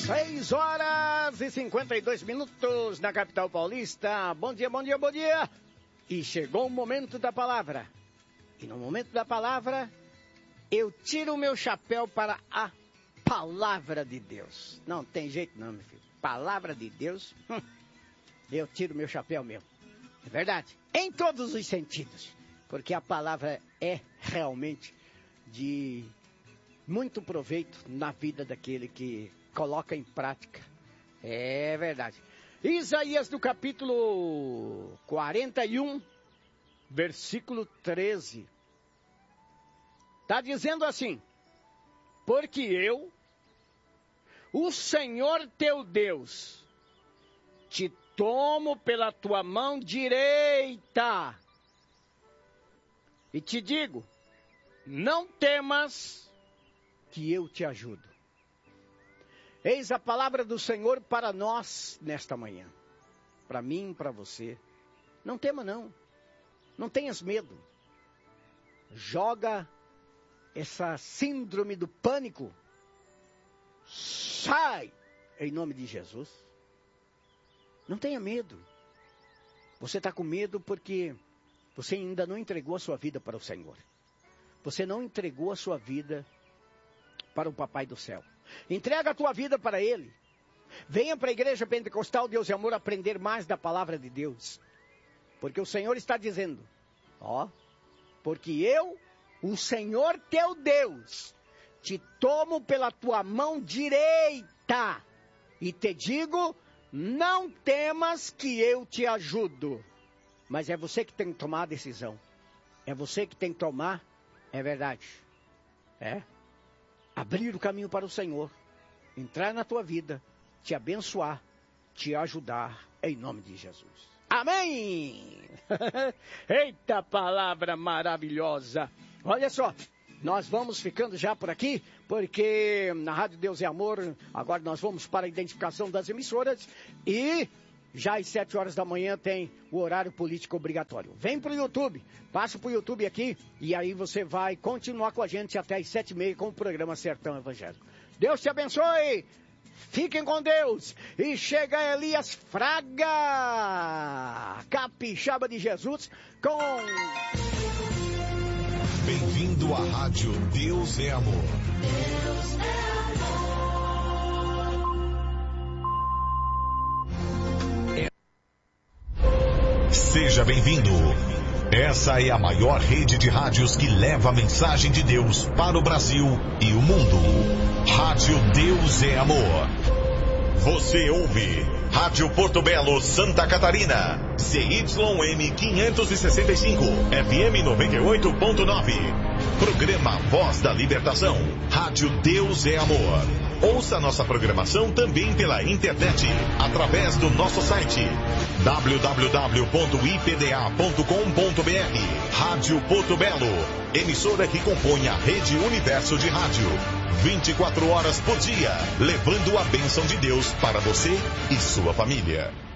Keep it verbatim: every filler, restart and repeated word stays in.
seis horas e cinquenta e dois minutos na capital paulista. Bom dia, bom dia, bom dia. E chegou o momento da palavra. E no momento da palavra, eu tiro o meu chapéu para a palavra de Deus. Não tem jeito não, meu filho. Palavra de Deus, hum, eu tiro o meu chapéu mesmo. É verdade. Em todos os sentidos. Porque a palavra é realmente de muito proveito na vida daquele que coloca em prática. É verdade. Isaías do capítulo quarenta e um, versículo treze. Está dizendo assim: porque eu, o Senhor teu Deus, te tomo pela tua mão direita e te digo, não temas, que eu te ajudo. Eis a palavra do Senhor para nós nesta manhã. Para mim, para você. Não tema não. Não tenhas medo. Joga essa síndrome do pânico. Sai! Em nome de Jesus. Não tenha medo. Você está com medo porque você ainda não entregou a sua vida para o Senhor. Você não entregou a sua vida para o Papai do Céu. Entrega a tua vida para Ele. Venha para a Igreja Pentecostal Deus e Amor aprender mais da palavra de Deus. Porque o Senhor está dizendo, ó, porque eu, o Senhor teu Deus, te tomo pela tua mão direita e te digo, não temas que eu te ajudo. Mas é você que tem que tomar a decisão. É você que tem que tomar, é verdade. É. Abrir o caminho para o Senhor, entrar na tua vida, te abençoar, te ajudar, em nome de Jesus. Amém! Eita palavra maravilhosa! Olha só, nós vamos ficando já por aqui, porque na Rádio Deus é Amor, agora nós vamos para a identificação das emissoras e já às sete horas da manhã tem o horário político obrigatório. Vem para o YouTube, passa para o YouTube aqui e aí você vai continuar com a gente até às sete e meia com o programa Sertão Evangélico. Deus te abençoe, fiquem com Deus e chega Elias Fraga, capixaba de Jesus, com... Bem-vindo à Rádio Deus é Amor. Deus é amor. Seja bem-vindo. Essa é a maior rede de rádios que leva a mensagem de Deus para o Brasil e o mundo. Rádio Deus é Amor. Você ouve Rádio Porto Belo, Santa Catarina. C Y M quinhentos e sessenta e cinco, F M noventa e oito ponto nove. Programa Voz da Libertação. Rádio Deus é Amor. Ouça nossa programação também pela internet, através do nosso site w w w ponto i p d a ponto com ponto b r. Rádio Porto Belo, emissora que compõe a Rede Universo de Rádio. vinte e quatro horas por dia, levando a bênção de Deus para você e sua família.